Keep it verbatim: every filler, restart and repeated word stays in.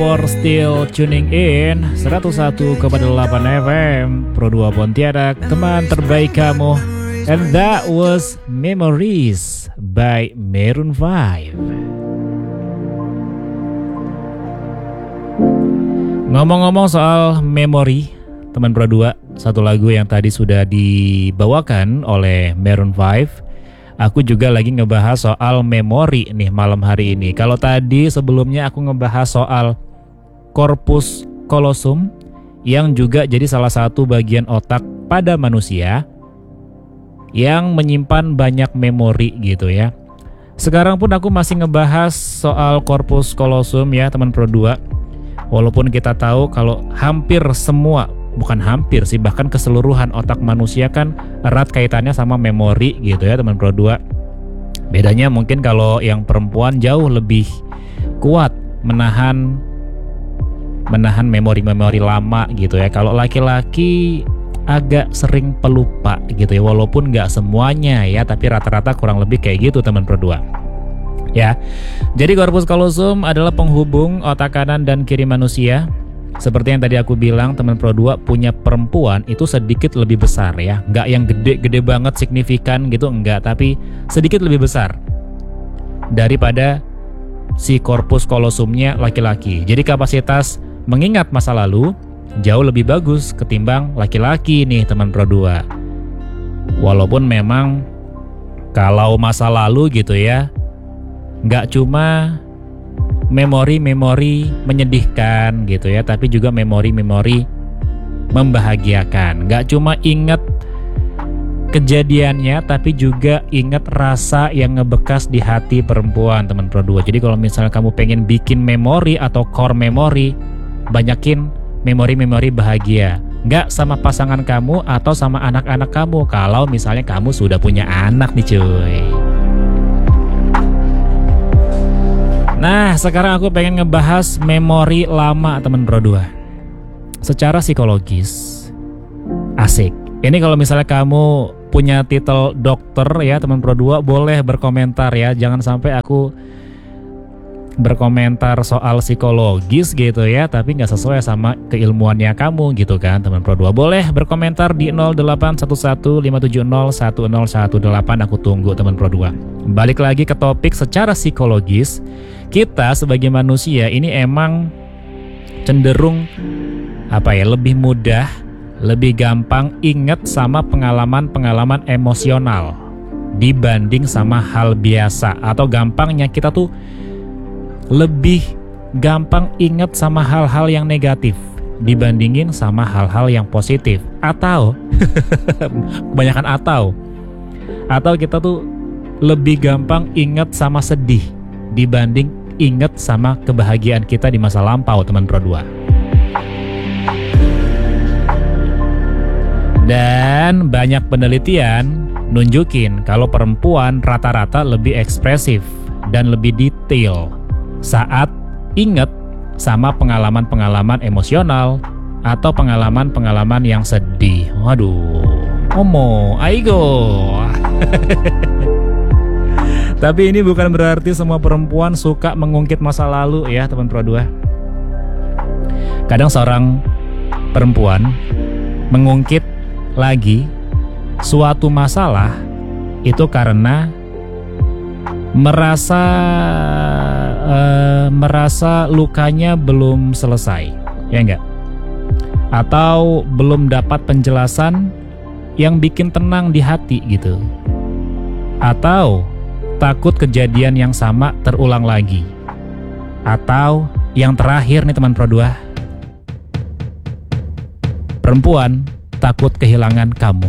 For still tuning in seratus satu koma delapan F M Pro dua Pontianak, teman terbaik kamu. And that was Memories by Maroon five. Ngomong-ngomong soal memori, teman Pro dua, satu lagu yang tadi sudah dibawakan oleh Maroon five, aku juga lagi ngebahas soal memori nih malam hari ini. Kalau tadi sebelumnya aku ngebahas soal corpus callosum yang juga jadi salah satu bagian otak pada manusia yang menyimpan banyak memori gitu ya. Sekarang pun aku masih ngebahas soal corpus callosum ya teman Pro dua. Walaupun kita tahu kalau hampir semua, bukan hampir sih, bahkan keseluruhan otak manusia kan erat kaitannya sama memori gitu ya teman Pro dua. Bedanya mungkin kalau yang perempuan jauh lebih kuat menahan menahan memori-memori lama gitu ya. Kalau laki-laki agak sering pelupa gitu ya, walaupun nggak semuanya ya, tapi rata-rata kurang lebih kayak gitu teman Pro dua. Ya, jadi corpus callosum adalah penghubung otak kanan dan kiri manusia. Seperti yang tadi aku bilang, teman Pro dua, punya perempuan itu sedikit lebih besar ya. Nggak yang gede-gede banget signifikan gitu, enggak, tapi sedikit lebih besar daripada si corpus callosumnya laki-laki. Jadi kapasitas mengingat masa lalu jauh lebih bagus ketimbang laki-laki nih teman Pro dua. Walaupun memang kalau masa lalu gitu ya, nggak cuma memori-memori menyedihkan gitu ya, tapi juga memori-memori membahagiakan. Nggak cuma ingat kejadiannya, tapi juga ingat rasa yang ngebekas di hati perempuan teman Pro dua. Jadi kalau misalnya kamu pengen bikin memori atau core memori, banyakin memori-memori bahagia. Nggak sama pasangan kamu atau sama anak-anak kamu, kalau misalnya kamu sudah punya anak nih cuy. Nah, sekarang aku pengen ngebahas memori lama teman Pro dua. Secara psikologis asik. Ini kalau misalnya kamu punya titel dokter ya teman Pro dua, boleh berkomentar ya. Jangan sampai aku berkomentar soal psikologis gitu ya, tapi nggak sesuai sama keilmuannya kamu gitu kan teman Pro dua. Boleh berkomentar di nol delapan satu satu lima tujuh nol satu nol satu delapan. Aku tunggu teman Pro dua. Balik lagi ke topik secara psikologis. Kita sebagai manusia ini emang cenderung apa ya, lebih mudah, lebih gampang ingat sama pengalaman-pengalaman emosional dibanding sama hal biasa. Atau gampangnya kita tuh lebih gampang ingat sama hal-hal yang negatif dibandingin sama hal-hal yang positif. Atau kebanyakan atau Atau kita tuh lebih gampang ingat sama sedih dibanding ingat sama kebahagiaan kita di masa lampau teman Pro dua. Dan banyak penelitian nunjukin kalau perempuan rata-rata lebih ekspresif dan lebih detail saat ingat sama pengalaman-pengalaman emosional atau pengalaman-pengalaman yang sedih. Waduh, omo, aigo. Tapi ini bukan berarti semua perempuan suka mengungkit masa lalu ya teman Pro dua. Kadang seorang perempuan mengungkit lagi suatu masalah itu karena merasa uh, merasa lukanya belum selesai, ya enggak? Atau belum dapat penjelasan yang bikin tenang di hati gitu. Atau takut kejadian yang sama terulang lagi. Atau yang terakhir nih teman Pro dua, perempuan takut kehilangan kamu.